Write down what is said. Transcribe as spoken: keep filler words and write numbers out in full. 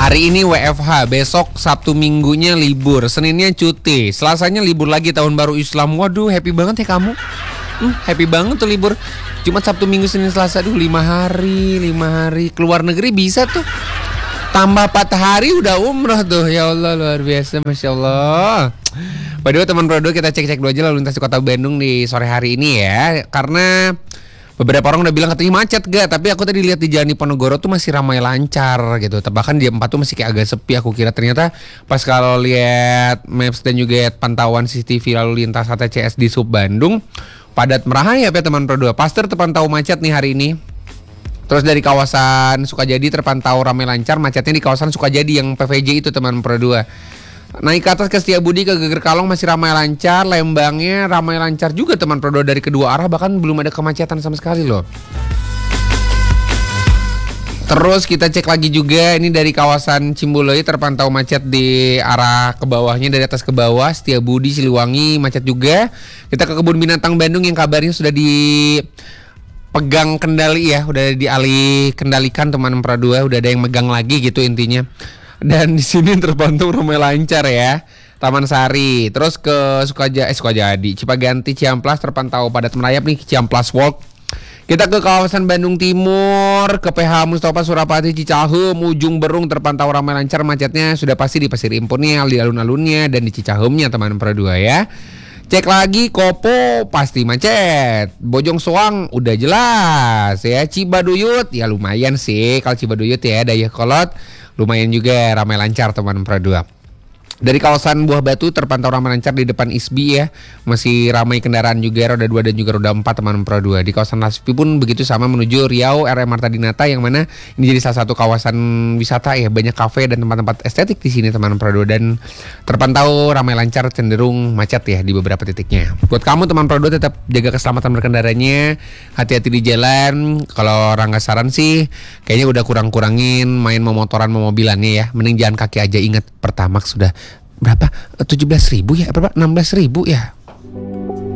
Hari ini W F H, besok Sabtu Minggunya libur, Seninnya cuti, Selasanya libur lagi tahun baru Islam. Waduh, happy banget ya kamu. Hmm, happy banget tuh libur. Jumat, Sabtu, Minggu, Senin, Selasa. Duh, lima hari, lima hari. Keluar negeri bisa tuh. Tambah empat hari udah umroh tuh. Ya Allah, luar biasa, Masya Allah. By the way, teman Pro dua, kita cek-cek dulu aja lalu lintas di kota Bandung di sore hari ini ya. Karena beberapa orang udah bilang katanya macet gak, tapi aku tadi lihat di Jalan Diponegoro tuh masih ramai lancar gitu. Bahkan di empat tuh masih kayak agak sepi. Aku kira ternyata pas kalau lihat maps dan juga pantauan C C T V lalu lintas A T C S di Sub Bandung padat merahayap ya teman Pro dua. Pasteur terpantau macet nih hari ini. Terus dari kawasan Sukajadi terpantau ramai lancar, macetnya di kawasan Sukajadi yang P V J itu teman Pro dua. Naik ke atas ke Setiabudi ke Geger Kalong masih ramai lancar, Lembangnya ramai lancar juga teman Pro dua dari kedua arah, bahkan belum ada kemacetan sama sekali loh. Terus kita cek lagi juga ini dari kawasan Cimbuluit terpantau macet di arah ke bawahnya, dari atas ke bawah, Setiabudi, Siliwangi macet juga. Kita ke Kebun Binatang Bandung yang kabarnya sudah dipegang kendali ya, udah dialih kendalikan teman Pro dua, udah ada yang megang lagi gitu intinya. Dan di sini terpantau ramai lancar ya. Taman Sari, terus ke Sukaja, eh, Sukajadi, Cipaganti, Ciamplas terpantau padat merayap nih, Ciamplas Walk. Kita ke kawasan Bandung Timur, ke P H Mustafa Surapati, Cicahem, Ujung Berung terpantau ramai lancar, macetnya sudah pasti di Pasir Impunnya, di alun-alunnya dan di Cicahemnya teman Pro dua ya. Cek lagi Kopo pasti macet, Bojong Soang udah jelas ya, Cibaduyut ya lumayan sih kalau Cibaduyut ya, Dayakolot lumayan juga ramai lancar teman Pro dua. Dari kawasan Buah Batu terpantau ramai lancar di depan I S B I ya. Masih ramai kendaraan juga roda dua dan juga roda empat teman Pro dua. Di kawasan Laspi pun begitu sama menuju Riau R M Marta Dinata yang mana ini jadi salah satu kawasan wisata ya, banyak kafe dan tempat-tempat estetik di sini teman Pro dua, dan terpantau ramai lancar cenderung macet ya di beberapa titiknya. Buat kamu teman Pro dua tetap jaga keselamatan berkendaranya, hati-hati di jalan. Kalau Rangga saran sih kayaknya udah kurang-kurangin main memotoran memobilannya ya. Mending jalan kaki aja, ingat Pertamax sudah berapa? tujuh belas ribu ya? Berapa? enam belas ribu ya?